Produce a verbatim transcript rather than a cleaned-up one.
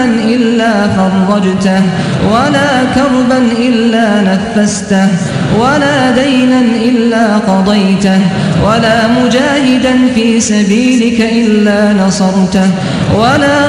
إلا فرجته ولا كربا إلا نفسته ولا دينا إلا قضيته ولا مجاهدا في سبيلك إلا نصرته ولا